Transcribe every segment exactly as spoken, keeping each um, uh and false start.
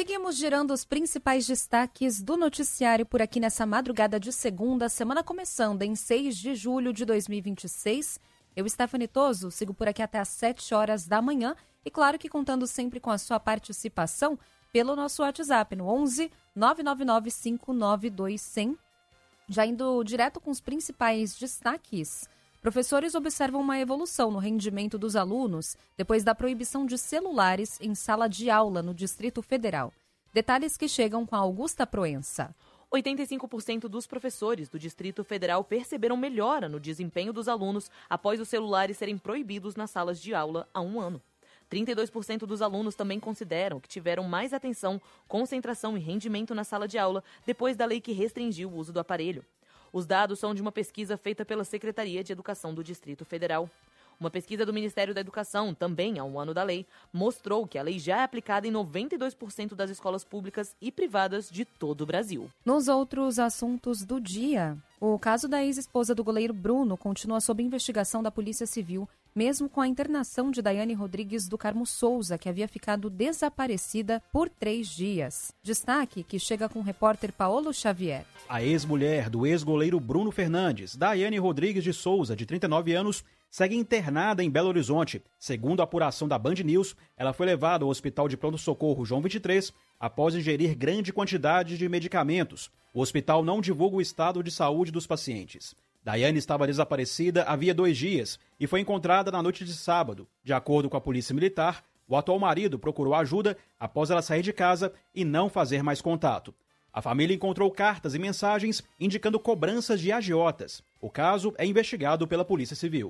Seguimos girando os principais destaques do noticiário por aqui nessa madrugada de segunda, semana começando em seis de julho de dois mil e vinte e seis. Eu, Stephanie Toso, sigo por aqui até às sete horas da manhã e claro que contando sempre com a sua participação pelo nosso WhatsApp no onze nove nove nove cinco nove dois zero zero. Já indo direto com os principais destaques, professores observam uma evolução no rendimento dos alunos depois da proibição de celulares em sala de aula no Distrito Federal. Detalhes que chegam com a Augusta Proença. oitenta e cinco por cento dos professores do Distrito Federal perceberam melhora no desempenho dos alunos após os celulares serem proibidos nas salas de aula há um ano. trinta e dois por cento dos alunos também consideram que tiveram mais atenção, concentração e rendimento na sala de aula depois da lei que restringiu o uso do aparelho. Os dados são de uma pesquisa feita pela Secretaria de Educação do Distrito Federal. Uma pesquisa do Ministério da Educação, também há um ano da lei, mostrou que a lei já é aplicada em noventa e dois por cento das escolas públicas e privadas de todo o Brasil. Nos outros assuntos do dia, o caso da ex-esposa do goleiro Bruno continua sob investigação da Polícia Civil, mesmo com a internação de Daiane Rodrigues do Carmo Souza, que havia ficado desaparecida por três dias. Destaque que chega com o repórter Paolo Xavier. A ex-mulher do ex-goleiro Bruno Fernandes, Daiane Rodrigues de Souza, de trinta e nove anos, segue internada em Belo Horizonte. Segundo a apuração da Band News, ela foi levada ao Hospital de Pronto-Socorro João vinte e três após ingerir grande quantidade de medicamentos. O hospital não divulga o estado de saúde dos pacientes. Daiane estava desaparecida havia dois dias e foi encontrada na noite de sábado. De acordo com a Polícia Militar, o atual marido procurou ajuda após ela sair de casa e não fazer mais contato. A família encontrou cartas e mensagens indicando cobranças de agiotas. O caso é investigado pela Polícia Civil.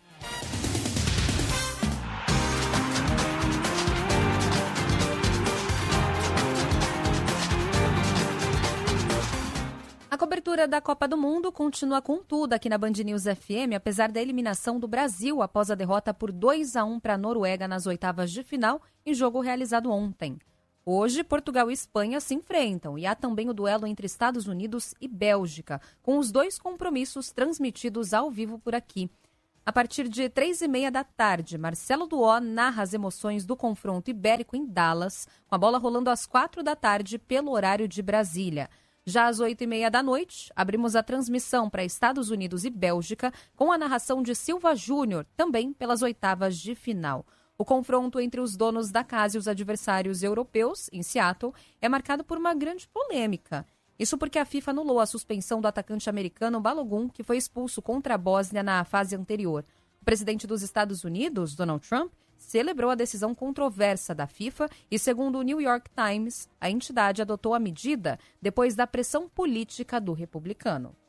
A cobertura da Copa do Mundo continua com tudo aqui na Band News F M, apesar da eliminação do Brasil após a derrota por dois a um para a Noruega nas oitavas de final, em jogo realizado ontem. Hoje, Portugal e Espanha se enfrentam e há também o duelo entre Estados Unidos e Bélgica, com os dois compromissos transmitidos ao vivo por aqui. A partir de três e meia da tarde, Marcelo Duó narra as emoções do confronto ibérico em Dallas, com a bola rolando às quatro da tarde pelo horário de Brasília. Já às oito e meia da noite, abrimos a transmissão para Estados Unidos e Bélgica com a narração de Silva Júnior, também pelas oitavas de final. O confronto entre os donos da casa e os adversários europeus, em Seattle, é marcado por uma grande polêmica. Isso porque a FIFA anulou a suspensão do atacante americano Balogun, que foi expulso contra a Bósnia na fase anterior. O presidente dos Estados Unidos, Donald Trump, celebrou a decisão controversa da FIFA e, segundo o New York Times, a entidade adotou a medida depois da pressão política do republicano.